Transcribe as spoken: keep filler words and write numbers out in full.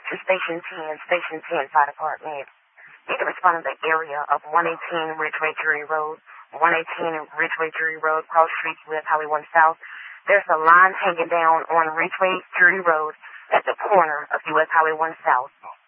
to Station ten, Station ten Fire Department. You can respond in the area of one eighteen Ridgeway Drury Road, one eighteen Ridgeway Drury Road, cross streets with Highway one South. There's a line hanging down on Ridgeway Drury Road at the corner of U S Highway one South.